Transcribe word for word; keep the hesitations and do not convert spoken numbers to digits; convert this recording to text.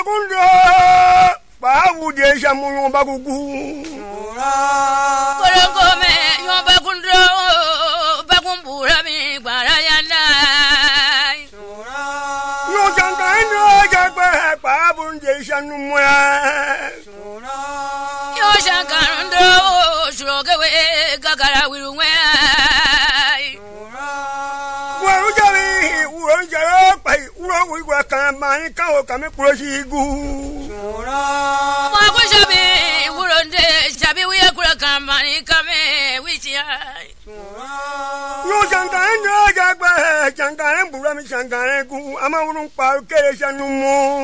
kundo babu de jamu bagugu korongo me yo bagundo bagumbura mi barayanda yo jangano jagba babu de janu moya yo jangano shuroge we gagara wirunwe waru jawi uro jaro pai uro wiwa kan mani kan o kan me kuro sigu ma ko jabi uro nde jabi wi akura kan mani kame wichi ai yo jangano jagba jangano bura mi jangano ku ama urun pa kere janu mo